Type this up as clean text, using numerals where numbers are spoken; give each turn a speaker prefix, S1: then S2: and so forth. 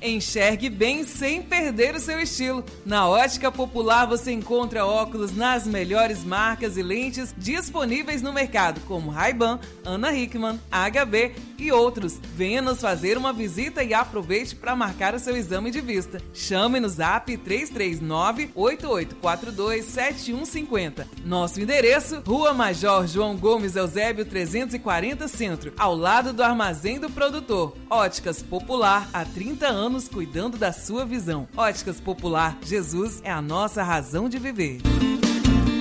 S1: Enxergue bem sem perder o seu estilo. Na Ótica Popular você encontra óculos nas melhores marcas e lentes disponíveis no mercado, como Ray-Ban, Ana Hickman, HB e outros. Venha nos fazer uma visita e aproveite para marcar o seu exame de vista. Chame no Zap 339-8842-7150. Nosso endereço, Rua Major João Gomes Eusébio 340 Centro, ao lado do Armazém do Produtor. Óticas Popular, há 30 anos cuidando da sua visão. Óticas Popular, Jesus é a nossa razão de viver.